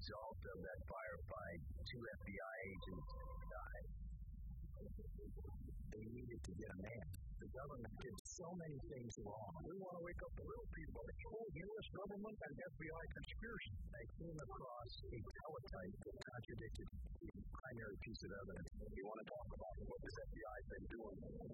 result of that firefight, 2 FBI agents died. They needed to get a man. The government did so many things wrong. We want to wake up the real people. It's whole U.S. government and FBI conspiracy. I came across a teletype that contradicted the primary piece of evidence. You want to talk about what this FBI been doing?